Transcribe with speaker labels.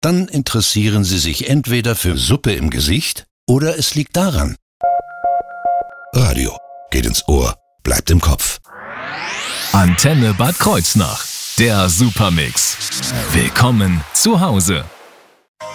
Speaker 1: Dann interessieren Sie sich entweder für Suppe im Gesicht oder es liegt daran. Radio geht ins Ohr, bleibt im Kopf.
Speaker 2: Antenne Bad Kreuznach, der Supermix. Willkommen zu Hause.